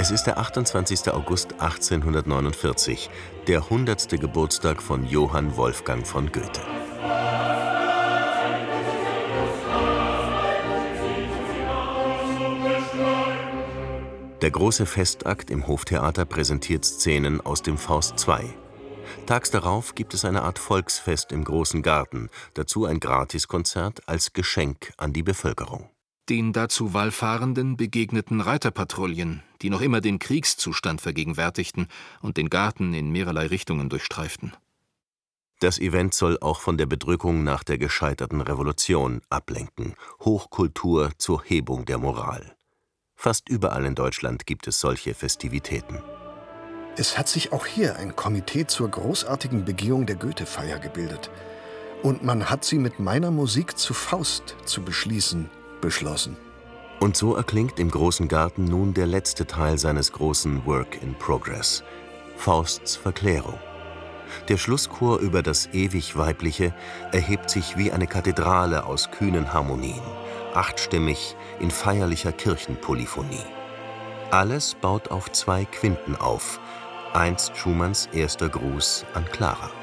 Es ist der 28. August 1849, der 100. Geburtstag von Johann Wolfgang von Goethe. Der große Festakt im Hoftheater präsentiert Szenen aus dem Faust II. Tags darauf gibt es eine Art Volksfest im Großen Garten, dazu ein Gratiskonzert als Geschenk an die Bevölkerung. Den dazu Wallfahrenden begegneten Reiterpatrouillen, die noch immer den Kriegszustand vergegenwärtigten und den Garten in mehrerlei Richtungen durchstreiften. Das Event soll auch von der Bedrückung nach der gescheiterten Revolution ablenken. Hochkultur zur Hebung der Moral. Fast überall in Deutschland gibt es solche Festivitäten. Es hat sich auch hier ein Komitee zur großartigen Begehung der Goethe-Feier gebildet. Und man hat sie mit meiner Musik zu Faust zu beschließen beschlossen. Und so erklingt im Großen Garten nun der letzte Teil seines großen Work in Progress, Fausts Verklärung. Der Schlusschor über das ewig Weibliche erhebt sich wie eine Kathedrale aus kühnen Harmonien, achtstimmig in feierlicher Kirchenpolyphonie. Alles baut auf 2 Quinten auf, einst Schumanns erster Gruß an Clara.